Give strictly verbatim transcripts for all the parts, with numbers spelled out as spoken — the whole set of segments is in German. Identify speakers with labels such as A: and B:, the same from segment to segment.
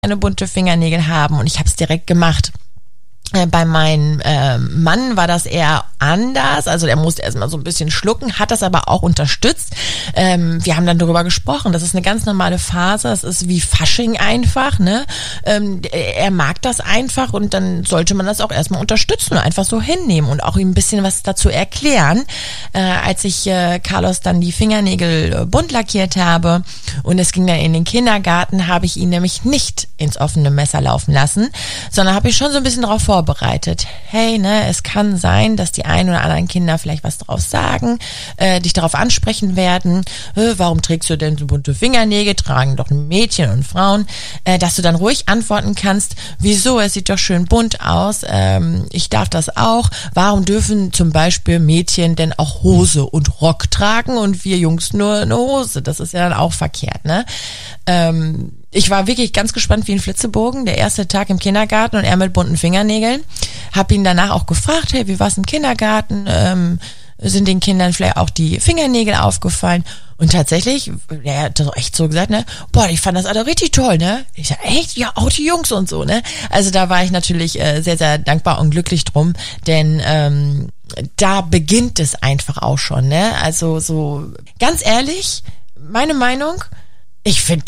A: eine bunte Fingernägel haben und ich habe es direkt gemacht. Bei meinem äh, Mann war das eher anders, also der musste erstmal so ein bisschen schlucken, hat das aber auch unterstützt. Ähm, wir haben dann darüber gesprochen, das ist eine ganz normale Phase, das ist wie Fasching einfach, ne? Ähm, er mag das einfach und dann sollte man das auch erstmal unterstützen und einfach so hinnehmen und auch ihm ein bisschen was dazu erklären. Äh, als ich äh, Carlos dann die Fingernägel äh, bunt lackiert habe und es ging dann in den Kindergarten, habe ich ihn nämlich nicht ins offene Messer laufen lassen, sondern habe ich schon so ein bisschen darauf vorbereitet. Vorbereitet. Hey, ne, es kann sein, dass die ein oder anderen Kinder vielleicht was drauf sagen, äh, dich darauf ansprechen werden, äh, warum trägst du denn so bunte Fingernägel, tragen doch Mädchen und Frauen, äh, dass du dann ruhig antworten kannst, wieso, es sieht doch schön bunt aus, ähm, ich darf das auch, warum dürfen zum Beispiel Mädchen denn auch Hose und Rock tragen und wir Jungs nur eine Hose, das ist ja dann auch verkehrt, ne? Ähm, Ich war wirklich ganz gespannt wie ein Flitzebogen, der erste Tag im Kindergarten und er mit bunten Fingernägeln. Hab ihn danach auch gefragt, hey, wie war's im Kindergarten? Ähm, sind den Kindern vielleicht auch die Fingernägel aufgefallen? Und tatsächlich, er hat doch echt so gesagt, ne, boah, ich fand das alle richtig toll, ne? Ich sag, echt? Ja, auch die Jungs und so, ne? Also da war ich natürlich äh, sehr, sehr dankbar und glücklich drum, denn ähm, da beginnt es einfach auch schon, ne? Also so, ganz ehrlich, meine Meinung, ich finde,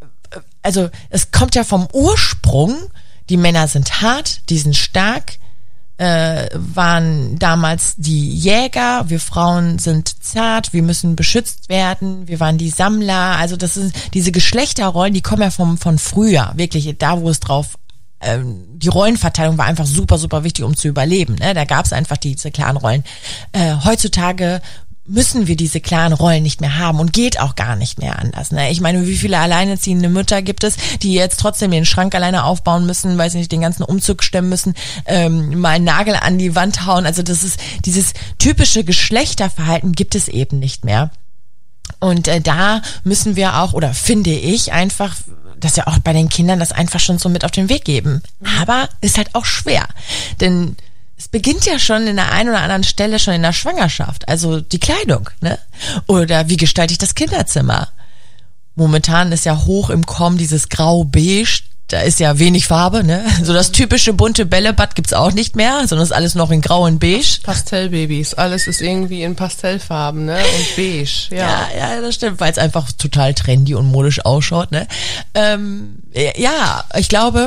A: also es kommt ja vom Ursprung, die Männer sind hart, die sind stark, äh, waren damals die Jäger, wir Frauen sind zart, wir müssen beschützt werden, wir waren die Sammler, also das sind diese Geschlechterrollen, die kommen ja vom von früher, wirklich da, wo es drauf, ähm, die Rollenverteilung war einfach super, super wichtig, um zu überleben, ne? Da gab es einfach diese klaren Rollen. Äh, heutzutage müssen wir diese klaren Rollen nicht mehr haben und geht auch gar nicht mehr anders. Ne? Ich meine, wie viele alleinerziehende Mütter gibt es, die jetzt trotzdem den Schrank alleine aufbauen müssen, weiß nicht, den ganzen Umzug stemmen müssen, ähm, mal einen Nagel an die Wand hauen. Also das ist dieses typische Geschlechterverhalten gibt es eben nicht mehr. Und äh, da müssen wir auch, oder finde ich einfach, dass wir auch bei den Kindern das einfach schon so mit auf den Weg geben. Aber ist halt auch schwer, denn es beginnt ja schon in der einen oder anderen Stelle schon in der Schwangerschaft, also die Kleidung, ne? Oder wie gestalte ich das Kinderzimmer? Momentan ist ja hoch im Kommen dieses Grau-Beige, da ist ja wenig Farbe, ne? So das typische bunte Bällebad gibt's auch nicht mehr, sondern ist alles noch in Grau und Beige.
B: Pastellbabys, alles ist irgendwie in Pastellfarben, ne? Und beige, ja.
A: Ja, ja, das stimmt, weil es einfach total trendy und modisch ausschaut, ne? Ähm, ja, ich glaube,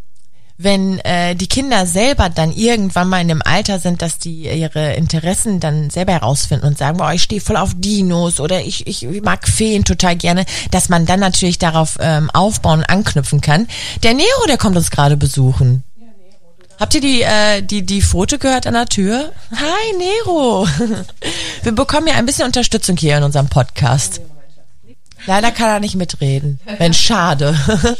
A: wenn äh, die Kinder selber dann irgendwann mal in dem Alter sind, dass die ihre Interessen dann selber herausfinden und sagen, boah, ich stehe voll auf Dinos oder ich ich mag Feen total gerne, dass man dann natürlich darauf ähm, aufbauen und anknüpfen kann. Der Nero, der kommt uns gerade besuchen. Ja, Nero, habt ihr die äh, die die Pfote gehört an der Tür? Hi Nero. Wir bekommen ja ein bisschen Unterstützung hier in unserem Podcast. Leider kann er nicht mitreden. Mensch, schade.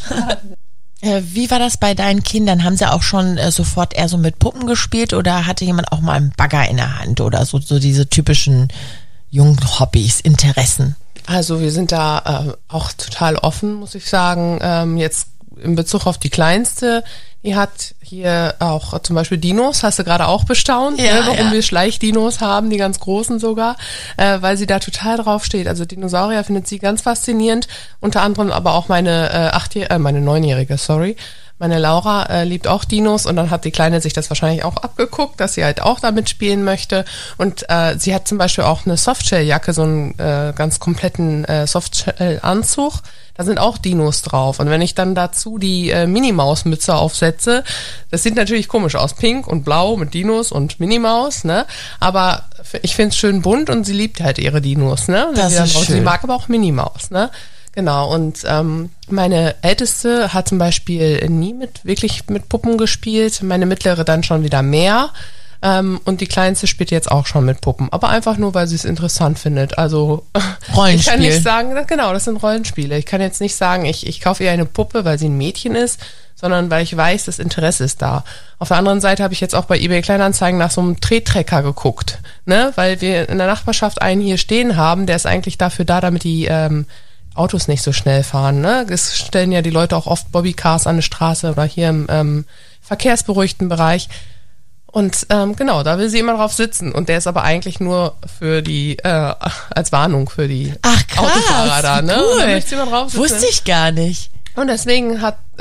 A: Wie war das bei deinen Kindern? Haben sie auch schon äh, sofort eher so mit Puppen gespielt oder hatte jemand auch mal einen Bagger in der Hand oder so, so diese typischen jungen Hobbys, Interessen?
B: Also wir sind da äh, auch total offen, muss ich sagen. Ähm, jetzt in Bezug auf die Kleinste, die hat hier auch zum Beispiel Dinos, hast du gerade auch bestaunt,
A: ja,
B: ne, warum
A: ja.
B: wir Schleichdinos haben, die ganz großen sogar, äh, weil sie da total drauf steht. Also Dinosaurier findet sie ganz faszinierend, unter anderem aber auch meine äh, achtjährige, äh, meine neunjährige, sorry, meine Laura äh, liebt auch Dinos und dann hat die Kleine sich das wahrscheinlich auch abgeguckt, dass sie halt auch damit spielen möchte und äh, sie hat zum Beispiel auch eine Softshelljacke, so einen äh, ganz kompletten äh, Softshell-Anzug. Da sind auch Dinos drauf. Und wenn ich dann dazu die äh, Minimaus-Mütze aufsetze, das sieht natürlich komisch aus. Pink und blau mit Dinos und Minimaus, ne? Aber ich find's schön bunt und sie liebt halt ihre Dinos, ne?
A: Das ist schön.
B: Sie mag aber auch Minimaus, ne? Genau. Und ähm, meine Älteste hat zum Beispiel nie mit wirklich mit Puppen gespielt. Meine Mittlere dann schon wieder mehr. Ähm, und die Kleinste spielt jetzt auch schon mit Puppen, aber einfach nur, weil sie es interessant findet. Also
A: Rollenspiel.
B: Ich kann nicht sagen, genau, das sind Rollenspiele. Ich kann jetzt nicht sagen, ich, ich kaufe ihr eine Puppe, weil sie ein Mädchen ist, sondern weil ich weiß, das Interesse ist da. Auf der anderen Seite habe ich jetzt auch bei eBay Kleinanzeigen nach so einem Trettrecker geguckt, ne, weil wir in der Nachbarschaft einen hier stehen haben, der ist eigentlich dafür da, damit die ähm, Autos nicht so schnell fahren. Ne? Es stellen ja die Leute auch oft Bobbycars an die Straße oder hier im ähm, verkehrsberuhigten Bereich. Und ähm, genau, da will sie immer drauf sitzen. Und der ist aber eigentlich nur für die, äh, als Warnung für die
A: Ach, krass,
B: Autofahrer da. Ne?
A: Cool.
B: Und da möchte sie immer drauf sitzen.
A: Wusste ich gar nicht.
B: Und deswegen hat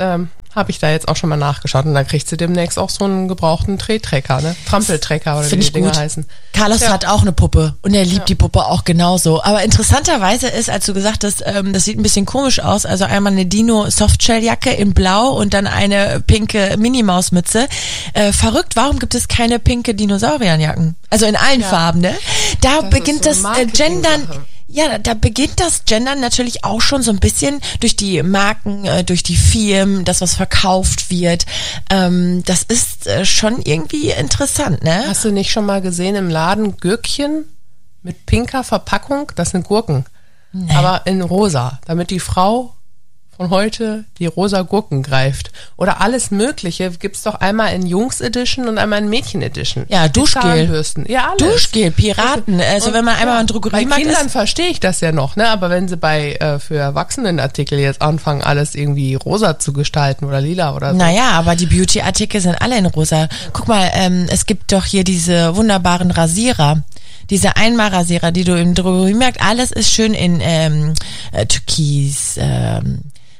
B: ähm, habe ich da jetzt auch schon mal nachgeschaut und dann kriegt sie demnächst auch so einen gebrauchten Trehtrecker, ne? Trampeltrecker oder
A: Find
B: wie
A: ich
B: die Dinger
A: gut.
B: heißen.
A: Carlos
B: Ja.
A: hat auch eine Puppe und er liebt
B: Ja.
A: die Puppe auch genauso. Aber interessanterweise ist, als du gesagt hast, ähm, das sieht ein bisschen komisch aus, also einmal eine Dino Softshell-Jacke in Blau und dann eine pinke Minimaus-Mütze. Äh, verrückt, warum gibt es keine pinke Dinosaurierjacken? Also in allen
B: Ja.
A: Farben, ne? Da
B: Das
A: beginnt
B: ist so
A: das
B: eine
A: äh, Gendern.
B: Marketing-Sache.
A: Ja, da beginnt das Gendern natürlich auch schon so ein bisschen durch die Marken, äh, durch die Firmen, das, was verkauft wird. Ähm, das ist äh, schon irgendwie interessant, ne?
B: Hast du nicht schon mal gesehen im Laden Gürkchen mit pinker Verpackung? Das sind Gurken.
A: Nee.
B: Aber in rosa, damit die Frau von heute die rosa Gurken greift. Oder alles Mögliche gibt's doch einmal in Jungs-Edition und einmal in Mädchen-Edition.
A: Ja,
B: Die
A: Duschgel.
B: Zahnbürsten. Ja, alles.
A: Duschgel, Piraten. Also
B: Und
A: wenn man einmal
B: ja,
A: in
B: bei
A: Drogeriemarkt
B: Kindern
A: ist.
B: verstehe ich das ja noch, ne? Aber wenn sie bei äh, für Erwachsenenartikel jetzt anfangen, alles irgendwie rosa zu gestalten oder lila oder so.
A: Naja, aber die Beauty-Artikel sind alle in rosa. Guck mal, ähm, es gibt doch hier diese wunderbaren Rasierer. Diese Einmalrasierer, die du im Drogeriemarkt, alles ist schön in ähm, äh, Türkis, ähm,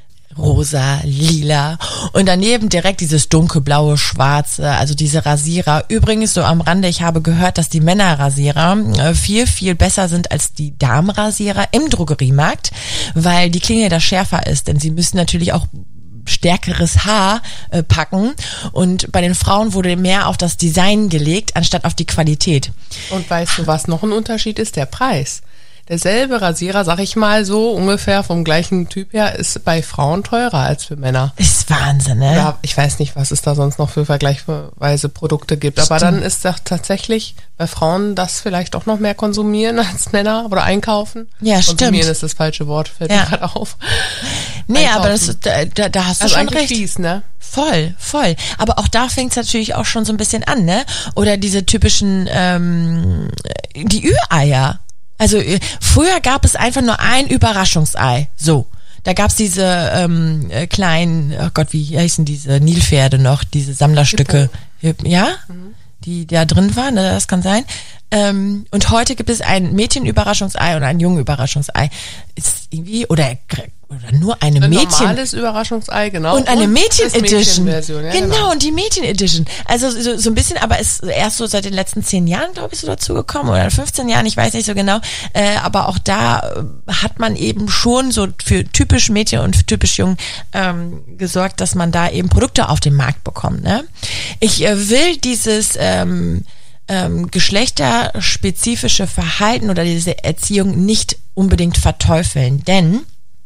A: rosa, lila und daneben direkt dieses dunkelblaue, schwarze, also diese Rasierer. Übrigens so am Rande, ich habe gehört, dass die Männerrasierer äh, viel, viel besser sind als die Damenrasierer im Drogeriemarkt, weil die Klinge da schärfer ist, denn sie müssen natürlich auch stärkeres Haar äh, packen und bei den Frauen wurde mehr auf das Design gelegt, anstatt auf die Qualität.
B: Und weißt du, was noch ein Unterschied ist? Der Preis. Derselbe Rasierer, sag ich mal so, ungefähr vom gleichen Typ her, ist bei Frauen teurer als für Männer.
A: Ist Wahnsinn, ne?
B: Ja, ich weiß nicht, was es da sonst noch für vergleichsweise Produkte gibt. Aber dann ist das tatsächlich bei Frauen das vielleicht auch noch mehr konsumieren als Männer oder einkaufen.
A: Ja, stimmt.
B: Konsumieren ist das falsche Wort, fällt
A: Ja.
B: mir gerade auf.
A: Nee, aber
B: Einkaufen.
A: das, da, da hast du
B: Also
A: schon
B: eigentlich
A: recht.
B: fies, ne?
A: Voll, voll. Aber auch da fängt es natürlich auch schon so ein bisschen an, ne? Oder diese typischen, ähm, die Ü-Eier. Also äh, früher gab es einfach nur ein Überraschungsei. So. Da gab's diese ähm, äh, kleinen, oh Gott, wie heißen diese Nilpferde noch, diese Sammlerstücke. Ja? Mhm. Die da drin waren, ne? Das kann sein. Ähm, und heute gibt es ein Mädchen-Überraschungsei und ein Jungen-Überraschungsei. Ist irgendwie, oder, oder nur eine
B: Ein
A: Mädchen.
B: normales Überraschungsei, genau.
A: Und eine Mädchen-Edition.
B: Mädchen-Version, ja,
A: genau,
B: genau.
A: und die Mädchen-Edition. Also so, so ein bisschen, aber ist erst so seit den letzten zehn Jahren, glaube ich, so dazu gekommen. Oder fünfzehn Jahren, ich weiß nicht so genau. Äh, aber auch da äh, hat man eben schon so für typisch Mädchen und für typisch Jung ähm, gesorgt, dass man da eben Produkte auf den Markt bekommt. Ne? Ich äh, will dieses ähm, ähm, geschlechterspezifische Verhalten oder diese Erziehung nicht unbedingt verteufeln, denn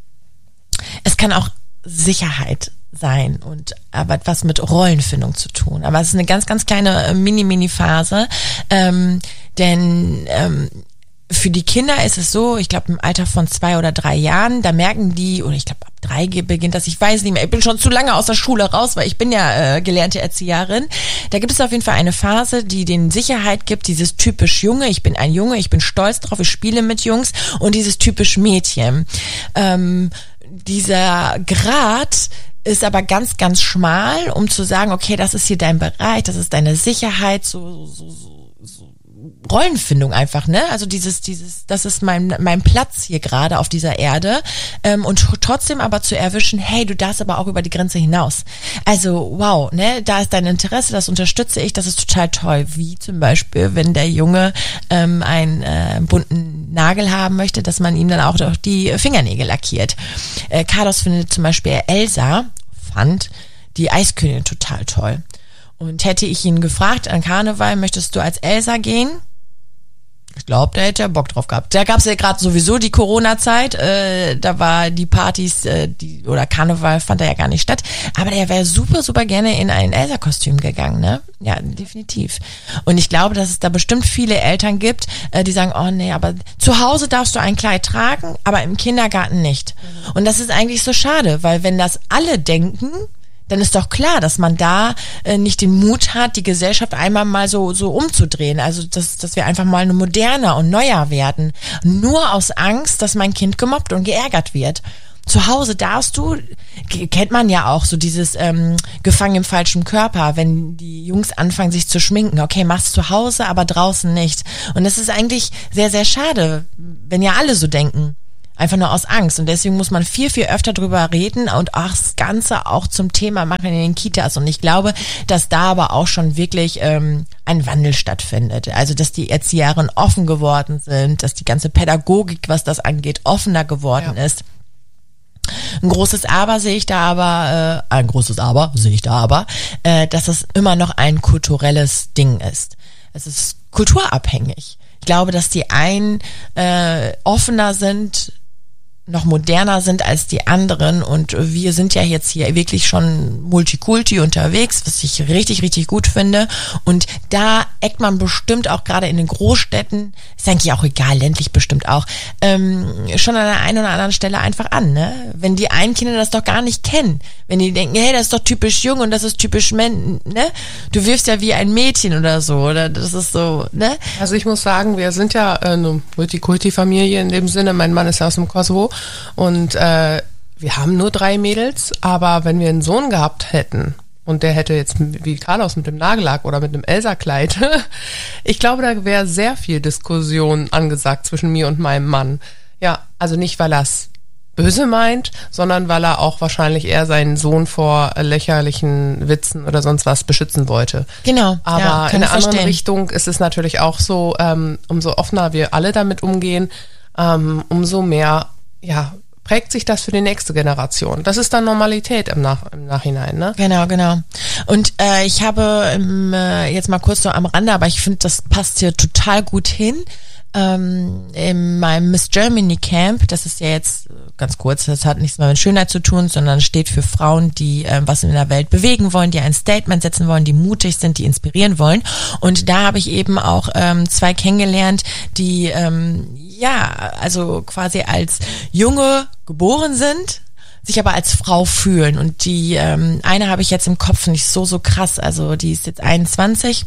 A: es kann auch Sicherheit sein und aber etwas mit Rollenfindung zu tun. Aber es ist eine ganz, ganz kleine Mini-Mini-Phase, ähm, denn ähm, für die Kinder ist es so, ich glaube im Alter von zwei oder drei Jahren, da merken die, oder ich glaube ab drei beginnt das, ich weiß nicht mehr, ich bin schon zu lange aus der Schule raus, weil ich bin ja äh, gelernte Erzieherin. Da gibt es auf jeden Fall eine Phase, die denen Sicherheit gibt, dieses typisch Junge, ich bin ein Junge, ich bin stolz drauf, ich spiele mit Jungs und dieses typisch Mädchen. Ähm, dieser Grad ist aber ganz, ganz schmal, um zu sagen, okay, das ist hier dein Bereich, das ist deine Sicherheit, so, so, so, so Rollenfindung einfach, ne? Also dieses, dieses, das ist mein, mein Platz hier gerade auf dieser Erde, ähm, und trotzdem aber zu erwischen, hey, du darfst aber auch über die Grenze hinaus. Also, wow, ne? Da ist dein Interesse, das unterstütze ich, das ist total toll. Wie zum Beispiel, wenn der Junge ähm, einen äh, bunten Nagel haben möchte, dass man ihm dann auch die Fingernägel lackiert. Äh, Carlos findet zum Beispiel Elsa, fand die Eiskönigin total toll. Und hätte ich ihn gefragt an Karneval, möchtest du als Elsa gehen? Ich glaube, da hätte er Bock drauf gehabt. Da gab es ja gerade sowieso die Corona-Zeit. Äh, da war die Partys, äh, die oder Karneval fand er ja gar nicht statt. Aber der wäre super, super gerne in ein Elsa-Kostüm gegangen, ne? Ja, definitiv. Und ich glaube, dass es da bestimmt viele Eltern gibt, äh, die sagen, oh nee, aber zu Hause darfst du ein Kleid tragen, aber im Kindergarten nicht. Mhm. Und das ist eigentlich so schade, weil wenn das alle denken, dann ist doch klar, dass man da äh, nicht den Mut hat, die Gesellschaft einmal mal so so umzudrehen. Also dass, dass wir einfach mal eine moderner und neuer werden. Nur aus Angst, dass mein Kind gemobbt und geärgert wird. Zu Hause darfst du, kennt man ja auch, so dieses ähm, gefangen im falschen Körper, wenn die Jungs anfangen, sich zu schminken. Okay, mach's zu Hause, aber draußen nicht. Und das ist eigentlich sehr, sehr schade, wenn ja alle so denken. Einfach nur aus Angst. Und deswegen muss man viel, viel öfter drüber reden und auch das Ganze auch zum Thema machen in den Kitas. Und ich glaube, dass da aber auch schon wirklich ähm, ein Wandel stattfindet. Also, dass die Erzieherinnen offen geworden sind, dass die ganze Pädagogik, was das angeht, offener geworden ja. ist. Ein großes Aber sehe ich da aber, äh, ein großes Aber sehe ich da aber, äh, dass es immer noch ein kulturelles Ding ist. Es ist kulturabhängig. Ich glaube, dass die einen äh, offener sind, noch moderner sind als die anderen und wir sind ja jetzt hier wirklich schon Multikulti unterwegs, was ich richtig, richtig gut finde und da eckt man bestimmt auch gerade in den Großstädten, ist eigentlich auch egal, ländlich bestimmt auch, ähm, schon an der einen oder anderen Stelle einfach an, ne? Wenn die einen Kinder das doch gar nicht kennen, wenn die denken, hey, das ist doch typisch jung und das ist typisch Mann, ne? Du wirfst ja wie ein Mädchen oder so, oder das ist so, ne?
B: Also ich muss sagen, wir sind ja äh, eine Multikulti-Familie in dem Sinne, mein Mann ist ja aus dem Kosovo. Und äh, wir haben nur drei Mädels, aber wenn wir einen Sohn gehabt hätten und der hätte jetzt wie Carlos mit dem Nagellack oder mit einem Elsa-Kleid, ich glaube, da wäre sehr viel Diskussion angesagt zwischen mir und meinem Mann. Ja, also nicht, weil er es böse meint, sondern weil er auch wahrscheinlich eher seinen Sohn vor lächerlichen Witzen oder sonst was beschützen wollte.
A: Genau.
B: Aber
A: ja,
B: in einer anderen
A: verstehen.
B: Richtung ist es natürlich auch so, ähm, umso offener wir alle damit umgehen, ähm, umso mehr ja, prägt sich das für die nächste Generation. Das ist dann Normalität im, Nach- im Nachhinein, ne?
A: Genau, genau. Und äh, ich habe im, äh, jetzt mal kurz so am Rande, aber ich finde, das passt hier total gut hin. Ähm, in meinem Miss Germany Camp, das ist ja jetzt ganz kurz, das hat nichts mehr mit Schönheit zu tun, sondern steht für Frauen, die äh, was in der Welt bewegen wollen, die ein Statement setzen wollen, die mutig sind, die inspirieren wollen. Und da habe ich eben auch ähm, zwei kennengelernt, die ähm, ja, also quasi als Junge geboren sind, sich aber als Frau fühlen. Und die ähm, eine habe ich jetzt im Kopf, nicht so, so krass, also die ist jetzt einundzwanzig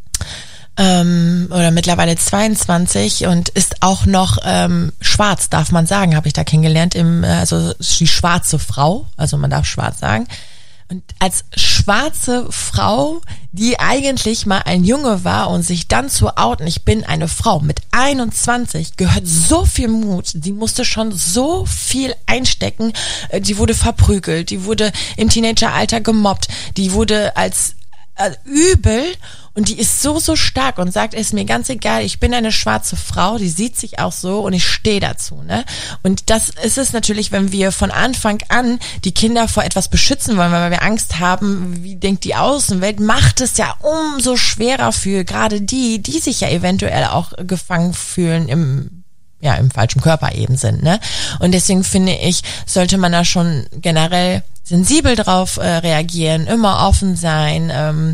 A: ähm, oder mittlerweile zweiundzwanzig und ist auch noch ähm, schwarz, darf man sagen, habe ich da kennengelernt, im, also die schwarze Frau, also man darf schwarz sagen. Und als schwarze Frau, die eigentlich mal ein Junge war und sich dann zu outen, ich bin eine Frau mit einundzwanzig, gehört so viel Mut. Die musste schon so viel einstecken. Die wurde verprügelt, die wurde im Teenageralter gemobbt, die wurde als äh, übel und die ist so, so stark und sagt, es ist mir ganz egal, ich bin eine schwarze Frau, die sieht sich auch so und ich stehe dazu, ne? Und das ist es natürlich, wenn wir von Anfang an die Kinder vor etwas beschützen wollen, weil wir Angst haben, wie denkt die Außenwelt, macht es ja umso schwerer für gerade die, die sich ja eventuell auch gefangen fühlen im ja, im falschen Körper eben sind, ne? Und deswegen finde ich, sollte man da schon generell sensibel drauf äh, reagieren, immer offen sein, ähm,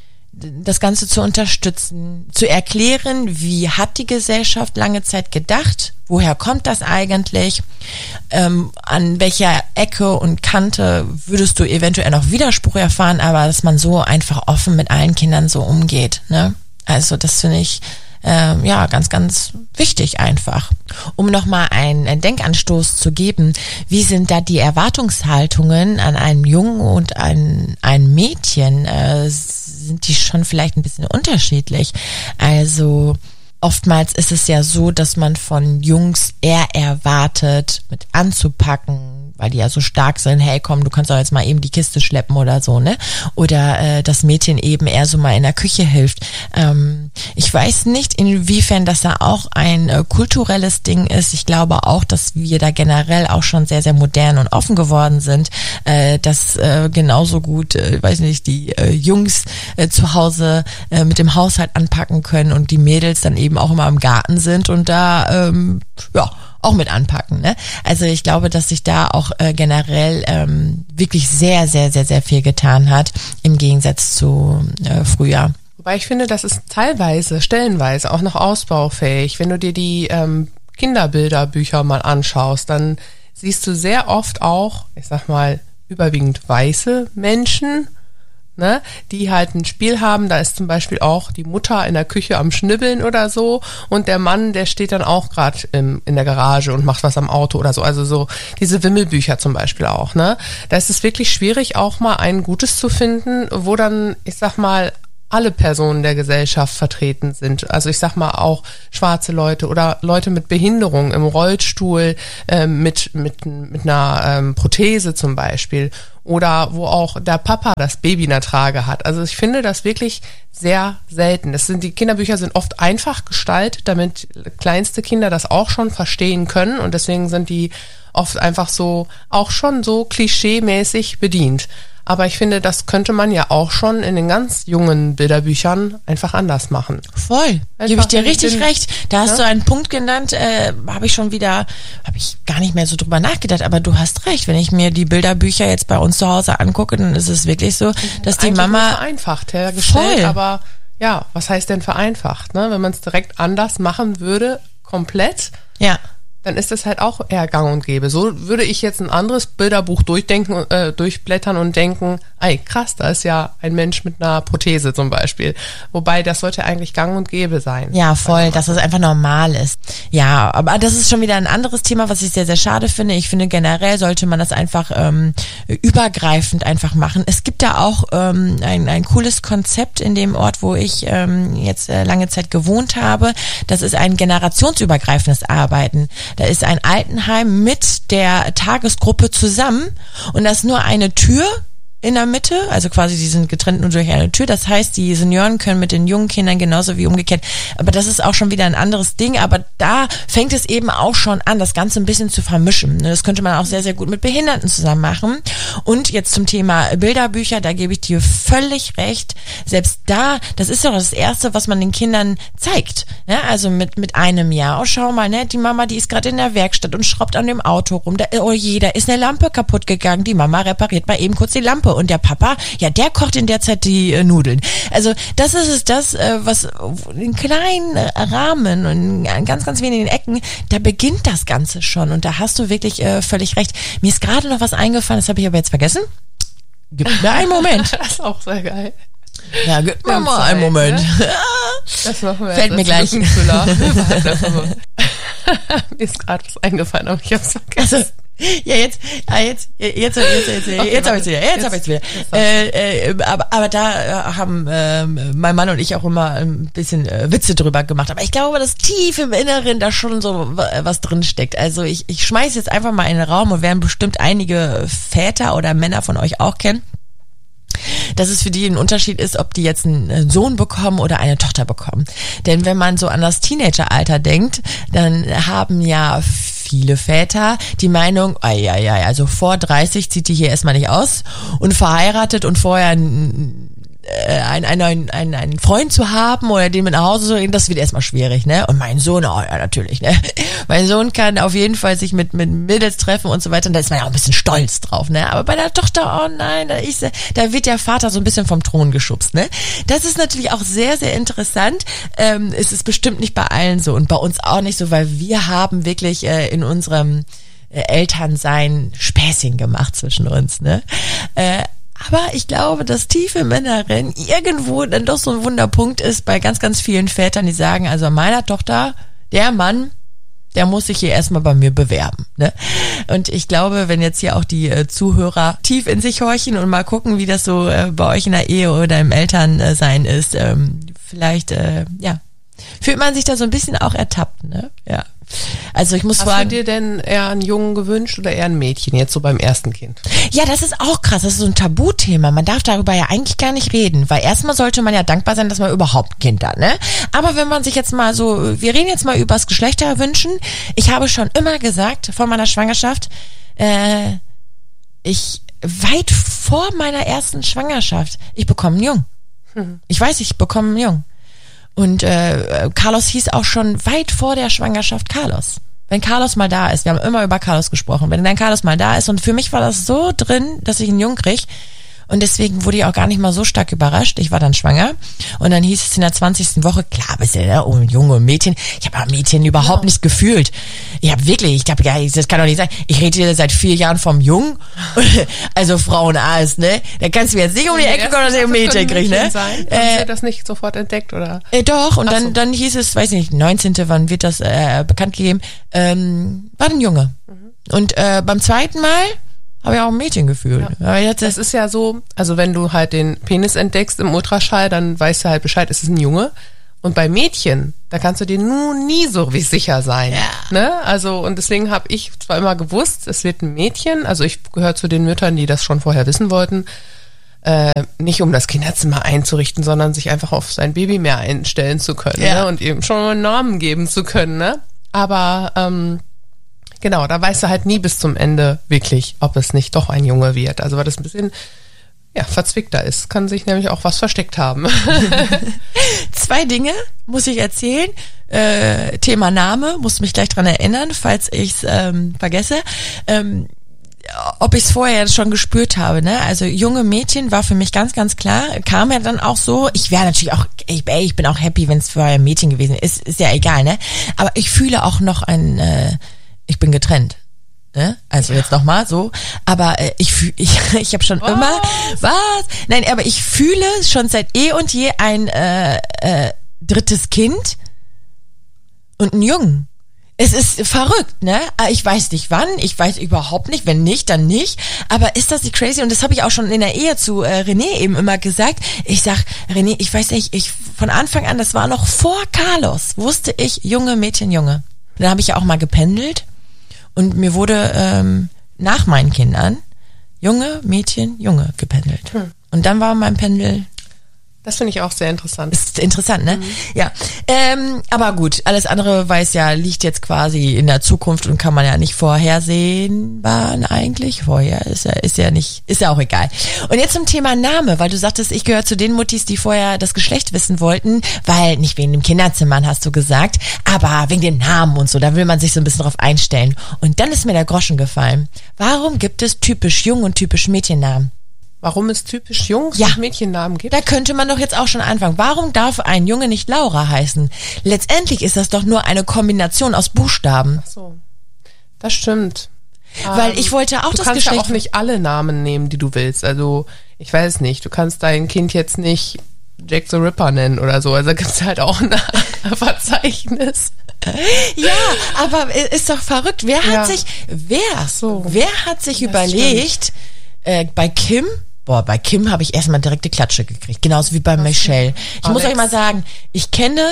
A: das Ganze zu unterstützen, zu erklären, wie hat die Gesellschaft lange Zeit gedacht, woher kommt das eigentlich, ähm, an welcher Ecke und Kante würdest du eventuell noch Widerspruch erfahren, aber dass man so einfach offen mit allen Kindern so umgeht, ne? Also das finde ich Ähm, ja, ganz, ganz wichtig einfach. Um nochmal einen Denkanstoß zu geben, wie sind da die Erwartungshaltungen an einen Jungen und ein, ein Mädchen? Äh, sind die schon vielleicht ein bisschen unterschiedlich? Also oftmals ist es ja so, dass man von Jungs eher erwartet, mit anzupacken, weil die ja so stark sind, hey komm, du kannst doch jetzt mal eben die Kiste schleppen oder so, ne? Oder äh, das Mädchen eben eher so mal in der Küche hilft. Ähm, ich weiß nicht, inwiefern das da auch ein äh, kulturelles Ding ist. Ich glaube auch, dass wir da generell auch schon sehr, sehr modern und offen geworden sind, äh, dass äh, genauso gut, äh, weiß nicht, die äh, Jungs äh, zu Hause äh, mit dem Haushalt anpacken können und die Mädels dann eben auch immer im Garten sind und da, ähm, ja, auch mit anpacken, ne? Also ich glaube, dass sich da auch äh, generell ähm, wirklich sehr, sehr, sehr, sehr viel getan hat, im Gegensatz zu äh, früher.
B: Wobei ich finde, das ist teilweise, stellenweise auch noch ausbaufähig. Wenn du dir die ähm, Kinderbilderbücher mal anschaust, dann siehst du sehr oft auch, ich sag mal, überwiegend weiße Menschen, ne, die halt ein Spiel haben, da ist zum Beispiel auch die Mutter in der Küche am Schnibbeln oder so und der Mann, der steht dann auch gerade in der Garage und macht was am Auto oder so, also so diese Wimmelbücher zum Beispiel auch, ne, da ist es wirklich schwierig, auch mal ein Gutes zu finden, wo dann, ich sag mal, alle Personen der Gesellschaft vertreten sind. Also ich sag mal auch schwarze Leute oder Leute mit Behinderung im Rollstuhl, äh, mit, mit, mit einer ähm, Prothese zum Beispiel. Oder wo auch der Papa das Baby in der Trage hat. Also ich finde das wirklich sehr selten. Das sind, die Kinderbücher sind oft einfach gestaltet, damit kleinste Kinder das auch schon verstehen können. Und deswegen sind die oft einfach so, auch schon so klischeemäßig bedient. Aber ich finde, das könnte man ja auch schon in den ganz jungen Bilderbüchern einfach anders machen.
A: Voll, gebe ich dir richtig
B: den,
A: recht. Da hast
B: ja?
A: du einen Punkt genannt, äh, habe ich schon wieder, habe ich gar nicht mehr so drüber nachgedacht, aber du hast recht. Wenn ich mir die Bilderbücher jetzt bei uns zu Hause angucke, dann ist es wirklich so, dass die Mama...
B: vereinfacht hergestellt,
A: voll.
B: Aber ja, was heißt denn vereinfacht? Ne? Wenn man es direkt anders machen würde, komplett...
A: Ja.
B: Dann ist das halt auch eher gang und gäbe. So würde ich jetzt ein anderes Bilderbuch durchdenken, äh, durchblättern und denken, ey, krass, da ist ja ein Mensch mit einer Prothese zum Beispiel. Wobei, das sollte eigentlich gang und gäbe sein.
A: Ja, voll, dass es einfach normal ist. Ja, aber das ist schon wieder ein anderes Thema, was ich sehr, sehr schade finde. Ich finde, generell sollte man das einfach ähm, übergreifend einfach machen. Es gibt da auch ähm, ein, ein cooles Konzept in dem Ort, wo ich ähm, jetzt äh, lange Zeit gewohnt habe. Das ist ein generationsübergreifendes Arbeiten. Da ist ein Altenheim mit der Tagesgruppe zusammen und das ist nur eine Tür in der Mitte, also quasi die sind getrennt nur durch eine Tür. Das heißt, die Senioren können mit den jungen Kindern genauso wie umgekehrt. Aber das ist auch schon wieder ein anderes Ding. Aber da fängt es eben auch schon an, das Ganze ein bisschen zu vermischen. Das könnte man auch sehr, sehr gut mit Behinderten zusammen machen. Und jetzt zum Thema Bilderbücher, da gebe ich dir völlig recht. Selbst da, das ist doch das Erste, was man den Kindern zeigt. Ja, also mit mit einem Jahr. Oh, schau mal, ne, die Mama, die ist gerade in der Werkstatt und schraubt an dem Auto rum. Da, oh je, da ist eine Lampe kaputt gegangen. Die Mama repariert mal eben kurz die Lampe. Und der Papa, ja, der kocht in der Zeit die äh, Nudeln. Also das ist es, das, äh, was in kleinen äh, Rahmen und in ganz, ganz wenigen Ecken, da beginnt das Ganze schon. Und da hast du wirklich äh, völlig recht. Mir ist gerade noch was eingefallen, das habe ich aber jetzt vergessen. Gib mir einen Moment.
B: Das ist auch sehr geil.
A: Ja, gib mir mal einen Moment. Ne?
B: Das machen wir
A: Fällt mir gleich.
B: Mir ist gerade was eingefallen, aber ich habe es vergessen.
A: Also, ja, jetzt, ja, jetzt, jetzt, jetzt, jetzt, jetzt,
B: Okay,
A: jetzt habe ich es wieder, jetzt, jetzt habe ich es wieder. Äh, äh, aber, aber da äh, haben äh, mein Mann und ich auch immer ein bisschen äh, Witze drüber gemacht. Aber ich glaube, dass tief im Inneren da schon so was drin steckt. Also ich, ich schmeiß jetzt einfach mal in den Raum und werden bestimmt einige Väter oder Männer von euch auch kennen, dass es für die ein Unterschied ist, ob die jetzt einen Sohn bekommen oder eine Tochter bekommen. Denn wenn man so an das Teenageralter denkt, dann haben ja viele Väter die Meinung, ai, ai, ai, also vor dreißig zieht die hier erstmal nicht aus und verheiratet und vorher ein Ein, ein, ein, ein, einen Freund zu haben oder den mit nach Hause zu reden, das wird erstmal schwierig, ne? Und mein Sohn, oh ja, natürlich, ne? Mein Sohn kann auf jeden Fall sich mit, mit Mädels treffen und so weiter und da ist man ja auch ein bisschen stolz drauf, ne? Aber bei der Tochter, oh nein, da, ist, da wird der Vater so ein bisschen vom Thron geschubst, ne? Das ist natürlich auch sehr, sehr interessant. Ähm, es ist bestimmt nicht bei allen so und bei uns auch nicht so, weil wir haben wirklich äh, in unserem äh, Elternsein Späßchen gemacht zwischen uns, ne? Äh, Aber ich glaube, dass tief im Inneren irgendwo dann doch so ein Wunderpunkt ist bei ganz, ganz vielen Vätern, die sagen, also meiner Tochter, der Mann, der muss sich hier erstmal bei mir bewerben. Ne? Und ich glaube, wenn jetzt hier auch die äh, Zuhörer tief in sich horchen und mal gucken, wie das so äh, bei euch in der Ehe oder im Elternsein ist, ähm, vielleicht, äh, ja, fühlt man sich da so ein bisschen auch ertappt, ne? Ja. Also ich muss
B: Hast
A: fragen,
B: du dir denn eher einen Jungen gewünscht oder eher ein Mädchen, jetzt so beim ersten Kind?
A: ja, das ist auch krass, das ist so ein Tabuthema. Man darf darüber ja eigentlich gar nicht reden, weil erstmal sollte man ja dankbar sein, dass man überhaupt ein Kind hat, ne? Aber wenn man sich jetzt mal so, wir reden jetzt mal über das Geschlechterwünschen. Ich habe schon immer gesagt, vor meiner Schwangerschaft, äh, ich, weit vor meiner ersten Schwangerschaft, ich bekomme einen Jungen. Mhm. Ich weiß, ich bekomme einen Jungen. Und äh, Carlos hieß auch schon weit vor der Schwangerschaft Carlos. Wenn Carlos mal da ist, wir haben immer über Carlos gesprochen, wenn dann Carlos mal da ist und für mich war das so drin, dass ich einen Jungen krieg und deswegen wurde ich auch gar nicht mal so stark überrascht. Ich war dann schwanger und dann hieß es in der zwanzigsten Woche, klar, bist du, ne, oh, Junge und Mädchen. Ich habe Mädchen überhaupt ja. nicht gefühlt. Ich habe wirklich, ich glaube, ja, das kann doch nicht sein. Ich rede hier seit vier Jahren vom Jungen, also Frauenarzt, ne? Da kannst du mir jetzt nicht um die Ecke kommen, dass ich ein Mädchen krieg, ne?
B: Sein. Äh, Hast du das nicht sofort entdeckt, oder?
A: Äh, doch, und
B: Ach
A: dann
B: so.
A: dann hieß es, weiß nicht, neunzehnten wann wird das äh, bekannt gegeben, ähm, war ein Junge. Mhm. Und äh, beim zweiten Mal habe ich auch ein Mädchengefühl.
B: Ja.
A: Aber jetzt
B: Das ist ja so, also wenn du halt den Penis entdeckst im Ultraschall, dann weißt du halt Bescheid, es ist ein Junge. Und bei Mädchen, da kannst du dir nun nie so wie sicher sein.
A: Ja.
B: Ne? Also, und deswegen habe ich zwar immer gewusst, es wird ein Mädchen, also ich gehöre zu den Müttern, die das schon vorher wissen wollten, äh, nicht um das Kinderzimmer einzurichten, sondern sich einfach auf sein Baby mehr einstellen zu können,
A: ja.
B: ne? Und ihm schon mal einen Namen geben zu können. Ne? Aber ähm, genau, da weißt du halt nie bis zum Ende wirklich, ob es nicht doch ein Junge wird. Also weil das ein bisschen ja, verzwickter ist. Kann sich nämlich auch was versteckt haben.
A: Zwei Dinge muss ich erzählen. Äh, Thema Name, muss mich gleich dran erinnern, falls ich es ähm, vergesse. Ähm, ob ich es vorher schon gespürt habe, ne? Also junge Mädchen war für mich ganz, ganz klar. Kam ja dann auch so. Ich wäre natürlich auch, ich, ey, ich bin auch happy, wenn es vorher ein Mädchen gewesen ist. Ist ja egal, ne? Aber ich fühle auch noch ein, äh, ich bin getrennt. Ne? Also ja. Jetzt nochmal so, aber äh, ich fühl, ich, ich habe schon was? immer, was? Nein, aber ich fühle schon seit eh und je ein äh, äh, drittes Kind und einen Jungen. Es ist verrückt, ne? Ich weiß nicht wann, ich weiß überhaupt nicht, wenn nicht, dann nicht, aber ist das nicht crazy? Und das habe ich auch schon in der Ehe zu äh, René eben immer gesagt. Ich sag, René, ich weiß nicht, ich von Anfang an, das war noch vor Carlos, wusste ich, Junge, Mädchen, Junge. Dann habe ich ja auch mal gependelt. Und mir wurde ähm, nach meinen Kindern Junge, Mädchen, Junge gependelt. Hm. Und dann war mein Pendel...
B: Das finde ich auch sehr interessant.
A: Ist interessant, ne?
B: Mhm.
A: Ja. Ähm, aber gut, alles andere weiß ja, liegt jetzt quasi in der Zukunft und kann man ja nicht vorhersehbar eigentlich. Vorher ist ja, ist ja nicht, ist ja auch egal. Und jetzt zum Thema Name, weil du sagtest, ich gehöre zu den Muttis, die vorher das Geschlecht wissen wollten, weil nicht wegen dem Kinderzimmern, hast du gesagt, aber wegen dem Namen und so, da will man sich so ein bisschen drauf einstellen. Und dann ist mir der Groschen gefallen. Warum gibt es typisch Jung- und typisch Mädchennamen?
B: Warum es typisch Jungs-
A: ja.
B: und Mädchennamen gibt?
A: Da könnte man doch jetzt auch schon anfangen. Warum darf ein Junge nicht Laura heißen? Letztendlich ist das doch nur eine Kombination aus Buchstaben.
B: Ach so, das stimmt.
A: Weil ähm, ich wollte auch
B: du
A: das
B: kannst
A: Geschlecht...
B: ja auch nicht alle Namen nehmen, die du willst. Also, ich weiß nicht, du kannst dein Kind jetzt nicht Jack the Ripper nennen oder so. Also, da gibt es halt auch ein Verzeichnis.
A: Ja, aber ist doch verrückt. Wer hat
B: ja.
A: sich... Wer?
B: So.
A: Wer hat sich
B: das
A: überlegt... Äh, bei Kim, boah, bei Kim habe ich erstmal direkt die Klatsche gekriegt. Genauso wie bei Michelle. Ich Alex. muss euch mal sagen, ich kenne,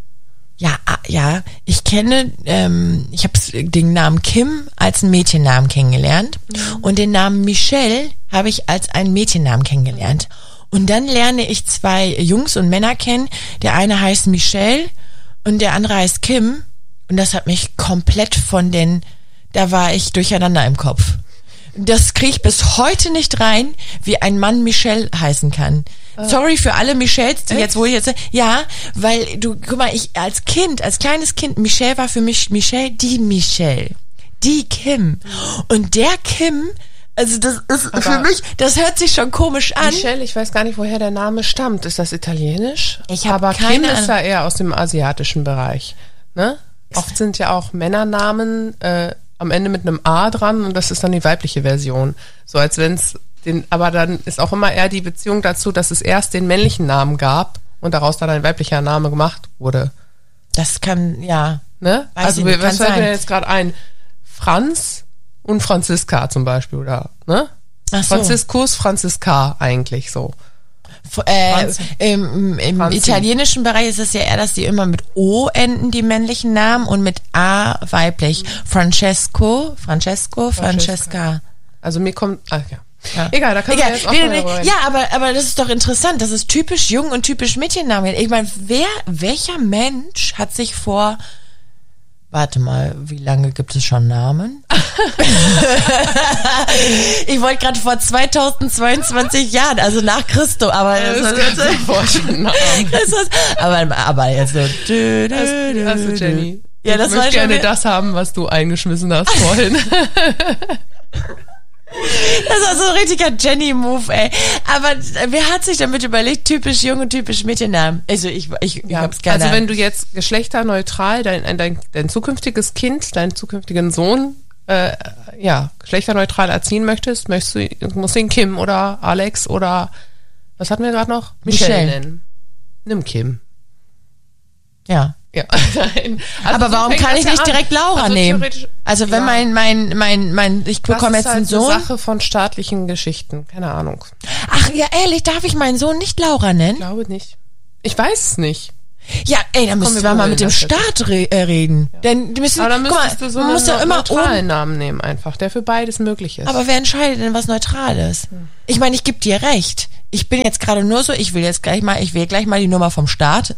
A: ja, ja, ich kenne, ähm, ich habe den Namen Kim als einen Mädchennamen kennengelernt mhm. und den Namen Michelle habe ich als einen Mädchennamen kennengelernt. Und dann lerne ich zwei Jungs und Männer kennen. Der eine heißt Michelle und der andere heißt Kim. Und das hat mich komplett von den, da war ich durcheinander im Kopf. Das kriege ich bis heute nicht rein, wie ein Mann Michelle heißen kann. Äh, Sorry für alle Michelles, die echt? jetzt wohl jetzt, ja, weil du, guck mal, ich als Kind, als kleines Kind, Michelle war für mich Michelle, die Michelle, die Kim. Und der Kim, also das ist aber für mich, das hört sich schon komisch an.
B: Michelle, ich weiß gar nicht, woher der Name stammt. Ist das italienisch?
A: Ich habe
B: aber
A: keine
B: Kim ist ja eher aus dem asiatischen Bereich, ne? Oft sind ja auch Männernamen, äh, am Ende mit einem A dran und das ist dann die weibliche Version. So als wenn es den, aber dann ist auch immer eher die Beziehung dazu, dass es erst den männlichen Namen gab und daraus dann ein weiblicher Name gemacht wurde.
A: Das kann, ja.
B: Ne?
A: Weiß
B: also,
A: nicht,
B: was fällt
A: sein.
B: mir jetzt gerade ein? Franz und Franziska zum Beispiel, oder, ne?
A: Ach so.
B: Franziskus, Franziska eigentlich so.
A: Äh, Im im italienischen Bereich ist es ja eher, dass die immer mit O enden, die männlichen Namen, und mit A weiblich. Francesco, Francesco, Francesca.
B: Also mir kommt, ach ja.
A: Ja.
B: Egal, da kann man jetzt auch
A: wir,
B: mal rein.
A: Ja, aber, aber das ist doch interessant, das ist typisch Jung und typisch Mädchennamen. Ich meine, wer, welcher Mensch hat sich vor, warte mal, wie lange gibt es schon Namen? Ich wollte gerade vor zweitausendzweiundzwanzig Jahren, also nach Christus, aber
B: das
A: das
B: ist ganz vor schon Namen.
A: Christus, aber, aber jetzt so. Dü, dü,
B: dü, also Jenny,
A: ja, das
B: ich möchte
A: war
B: gerne das haben, was du eingeschmissen hast vorhin.
A: Das war so ein richtiger Jenny-Move, ey. Aber wer hat sich damit überlegt, typisch Jung und typisch Mädchennamen? Also ich, ich, ich
B: ja,
A: hab's gerne.
B: Also wenn du jetzt geschlechterneutral dein, dein, dein zukünftiges Kind, deinen zukünftigen Sohn, äh, ja, geschlechterneutral erziehen möchtest, möchtest du, musst du ihn Kim oder Alex oder, was hatten wir gerade noch? Michelle, Michelle nennen. Nimm Kim.
A: Ja.
B: Ja, nein. Also
A: aber
B: so
A: warum
B: fängt
A: kann
B: das
A: ich
B: ja
A: nicht
B: an.
A: direkt Laura
B: Also
A: nehmen?
B: theoretisch-
A: Also wenn
B: ja.
A: mein, mein, mein, mein, ich bekomme jetzt
B: das ist
A: einen
B: halt
A: Sohn.
B: eine Sache von staatlichen Geschichten, keine Ahnung.
A: Ach ja, ehrlich, darf ich meinen Sohn nicht Laura nennen?
B: Ich glaube nicht. Ich weiß es nicht.
A: Ja, ey, dann müssen
B: wir
A: wir mal
B: googeln
A: mit dem
B: das jetzt.
A: Staat re äh, reden. Denn die müssen,
B: Aber dann
A: guck mal,
B: müsstest du so
A: man
B: einen
A: muss ja immer
B: neutralen
A: um,
B: Namen nehmen einfach, der für beides möglich ist.
A: aber wer entscheidet denn, was neutral ist? Ich meine, ich gebe dir recht. Ich bin jetzt gerade nur so, ich will jetzt gleich mal, ich will gleich mal die Nummer vom Staat.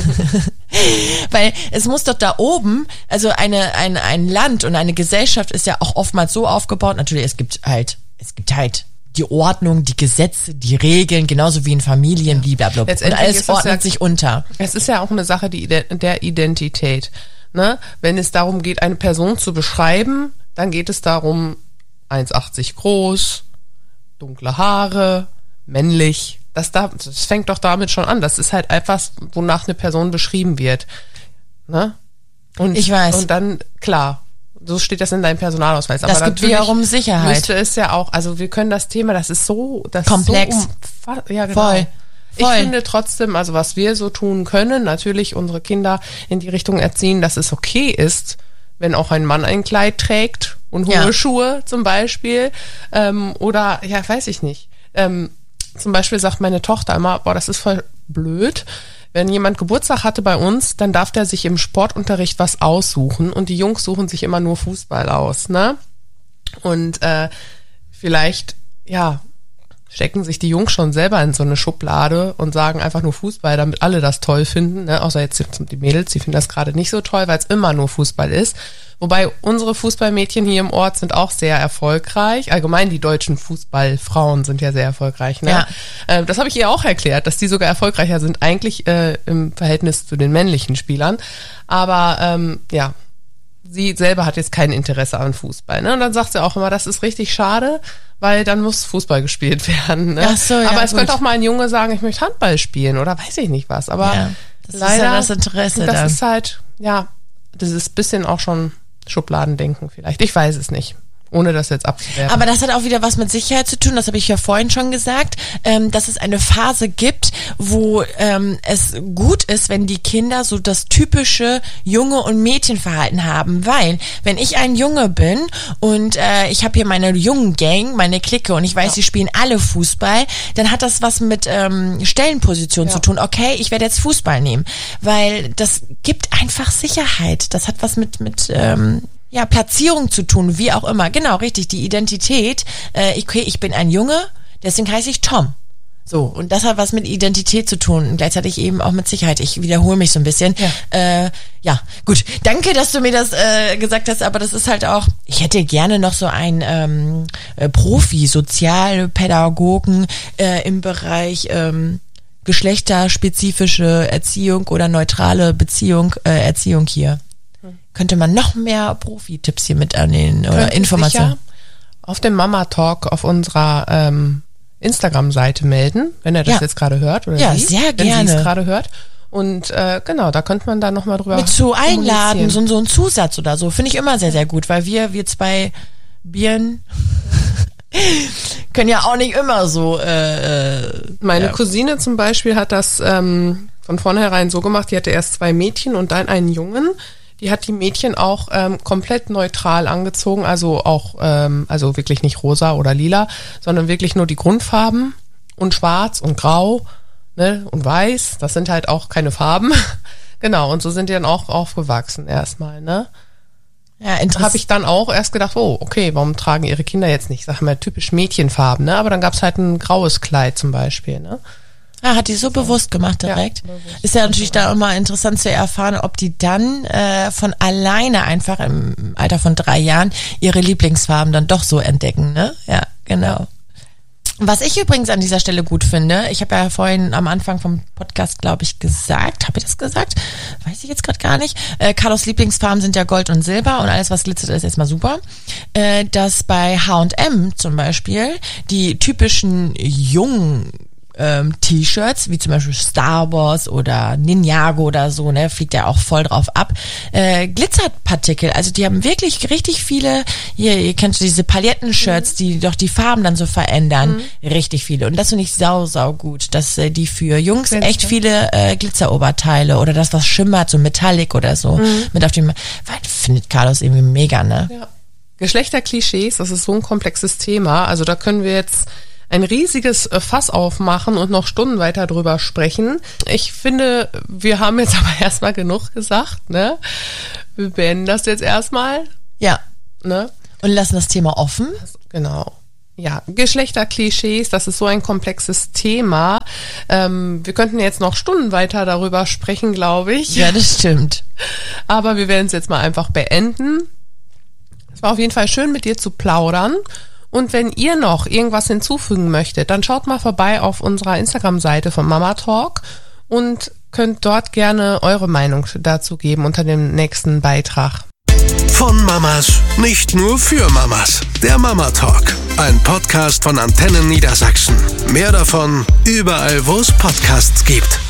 A: Weil es muss doch da oben, also eine, ein, ein Land und eine Gesellschaft ist ja auch oftmals so aufgebaut, natürlich, es gibt halt, es gibt halt die Ordnung, die Gesetze, die Regeln, genauso wie in Familien, blablabla. Und
B: Letztendlich
A: alles
B: ist es
A: ordnet
B: ja-
A: sich unter.
B: Es ist ja auch eine Sache die, Ide- der Identität. Ne? Wenn es darum geht, eine Person zu beschreiben, dann geht es darum, eins Komma achtzig groß, dunkle Haare, männlich. Das, da, das fängt doch damit schon an. Das ist halt etwas, wonach eine Person beschrieben wird. Ne? Und,
A: Ich weiß.
B: Und dann, klar, so steht das in deinem Personalausweis.
A: Das
B: Aber
A: gibt
B: natürlich
A: wiederum Sicherheit.
B: müsste es ja auch, also wir können das Thema, das ist so, das
A: Komplex.
B: Ist so umfa- ja, genau.
A: Voll.
B: Ich
A: Voll.
B: finde trotzdem, also was wir so tun können, natürlich unsere Kinder in die Richtung erziehen, dass es okay ist, wenn auch ein Mann ein Kleid trägt und hohe
A: Ja.
B: Schuhe zum Beispiel. Ähm, oder, ja, weiß ich nicht. Ähm, zum Beispiel sagt meine Tochter immer, boah, das ist voll blöd. Wenn jemand Geburtstag hatte bei uns, dann darf der sich im Sportunterricht was aussuchen und die Jungs suchen sich immer nur Fußball aus, ne? Und äh, vielleicht, ja, stecken sich die Jungs schon selber in so eine Schublade und sagen einfach nur Fußball, damit alle das toll finden, ne? Außer jetzt die Mädels, die finden das gerade nicht so toll, weil es immer nur Fußball ist. Wobei unsere Fußballmädchen hier im Ort sind auch sehr erfolgreich. Allgemein die deutschen Fußballfrauen sind ja sehr erfolgreich. Ne?
A: Ja.
B: Ähm, das habe ich ihr auch erklärt, dass die sogar erfolgreicher sind eigentlich äh, im Verhältnis zu den männlichen Spielern. Aber ähm, ja, sie selber hat jetzt kein Interesse an Fußball. Ne? Und dann sagt sie auch immer, das ist richtig schade, weil dann muss Fußball gespielt werden. Ne?
A: Ach so, ja,
B: Aber es
A: gut.
B: könnte auch mal ein Junge sagen, ich möchte Handball spielen oder weiß ich nicht was. Aber
A: Ja, das ist
B: leider,
A: ja das Interesse
B: das
A: dann.
B: ist halt, ja, das ist ein bisschen auch schon Schubladendenken vielleicht. Ich weiß es nicht, ohne das jetzt abzuwerten.
A: Aber das hat auch wieder was mit Sicherheit zu tun, das habe ich ja vorhin schon gesagt, ähm, dass es eine Phase gibt, wo ähm, es gut ist, wenn die Kinder so das typische Junge- und Mädchenverhalten haben, weil wenn ich ein Junge bin und äh, ich habe hier meine Jungengang, meine Clique und ich weiß, sie spielen alle Fußball, dann hat das was mit ähm, Stellenposition
B: Ja.
A: zu tun. Okay, ich werde jetzt Fußball nehmen, weil das gibt einfach Sicherheit. Das hat was mit mit ähm, ja, Platzierung zu tun, wie auch immer. Genau, richtig, die Identität. Äh, ich, okay, ich bin ein Junge, deswegen heiße ich Tom. So, und das hat was mit Identität zu tun und gleichzeitig eben auch mit Sicherheit. Ich wiederhole mich so ein bisschen. Ja, äh, ja gut. Danke, dass du mir das äh, gesagt hast, aber das ist halt auch, ich hätte gerne noch so einen ähm, äh, Profi, Sozialpädagogen äh, im Bereich ähm, geschlechterspezifische Erziehung oder neutrale Beziehung, äh, Erziehung hier. Könnte man noch mehr Profi-Tipps hier mit annehmen oder
B: Könnt ihr
A: Informationen?
B: sicher auf dem Mama Talk auf unserer ähm, Instagram-Seite melden, wenn er das
A: Ja.
B: jetzt gerade hört oder
A: Ja,
B: sie,
A: sehr
B: wenn sie
A: gerne.
B: es gerade hört. Und äh, genau, da könnte man dann nochmal drüber
A: Mit zu einladen,
B: kommunizieren.
A: so, so ein Zusatz oder so, finde ich immer sehr, sehr gut, weil wir, wir zwei Bieren können ja auch nicht immer so äh, äh,
B: Meine
A: ja.
B: Cousine zum Beispiel hat das ähm, von vornherein so gemacht, die hatte erst zwei Mädchen und dann einen Jungen. Die hat die Mädchen auch ähm, komplett neutral angezogen, also auch, ähm, also wirklich nicht rosa oder lila, sondern wirklich nur die Grundfarben und schwarz und grau, ne, und weiß. Das sind halt auch keine Farben. Genau, und so sind die dann auch aufgewachsen erstmal, ne.
A: Ja,
B: Da
A: interessant.
B: habe ich dann auch erst gedacht, oh, okay, warum tragen ihre Kinder jetzt nicht, sag mal, typisch Mädchenfarben, ne? Aber dann gab's halt ein graues Kleid zum Beispiel, ne?
A: Ah, hat die so bewusst gemacht direkt?
B: Ja, bewusst.
A: Ist ja natürlich da auch mal interessant zu erfahren, ob die dann äh, von alleine einfach im Alter von drei Jahren ihre Lieblingsfarben dann doch so entdecken, ne? Ja, genau. Was ich übrigens an dieser Stelle gut finde, ich habe ja vorhin am Anfang vom Podcast, glaube ich, gesagt, habe ich das gesagt? Weiß ich jetzt gerade gar nicht. Äh, Carlos Lieblingsfarben sind ja Gold und Silber und alles, was glitzert, ist erstmal super. Äh, dass bei H und M zum Beispiel die typischen jungen ähm, T-Shirts, wie zum Beispiel Star Wars oder Ninjago oder so, ne, fliegt ja auch voll drauf ab. Äh, Glitzerpartikel, also die haben wirklich richtig viele, hier, ihr kennt diese Palettenshirts, die doch die Farben dann so verändern, mhm. richtig viele. Und das finde ich sau, sau gut, dass äh, die für Jungs Glitzer. echt viele äh, Glitzeroberteile oder das, was schimmert, so Metallic oder so, mhm. mit auf dem, findet Carlos irgendwie mega, ne?
B: Ja. Geschlechterklischees, das ist so ein komplexes Thema, also da können wir jetzt ein riesiges Fass aufmachen und noch Stunden weiter drüber sprechen. Ich finde, wir haben jetzt aber erstmal genug gesagt, ne? Wir beenden das jetzt erstmal.
A: Ja.
B: Ne?
A: Und lassen das Thema offen.
B: Genau. Ja, Geschlechterklischees, das ist so ein komplexes Thema. Ähm, wir könnten jetzt noch Stunden weiter darüber sprechen, glaube ich.
A: Ja, das stimmt.
B: Aber wir werden es jetzt mal einfach beenden. Es war auf jeden Fall schön, mit dir zu plaudern. Und wenn ihr noch irgendwas hinzufügen möchtet, dann schaut mal vorbei auf unserer Instagram-Seite von Mama Talk und könnt dort gerne eure Meinung dazu geben unter dem nächsten Beitrag.
C: Von Mamas, nicht nur für Mamas. Der Mama Talk, ein Podcast von Antennen Niedersachsen. Mehr davon überall, wo es Podcasts gibt.